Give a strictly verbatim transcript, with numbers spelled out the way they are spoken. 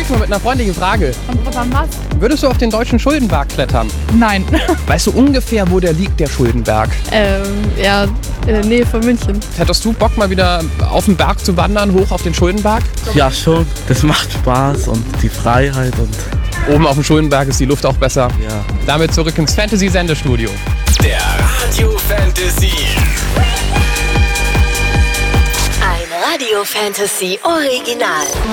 mal mit einer freundlichen Frage. Und dann was? Würdest du auf den deutschen Schuldenberg klettern? Nein. Weißt du ungefähr, wo der liegt, der Schuldenberg? ähm, ja, in der Nähe von München. Hättest du Bock, mal wieder auf den Berg zu wandern, hoch auf den Schuldenberg? Ja, schon. Das macht Spaß und die Freiheit und Oben auf dem Schuldenberg ist die Luft auch besser. ja. Damit zurück ins Fantasy-Sendestudio. Der Radio Fantasy. Ein Radio Fantasy Original.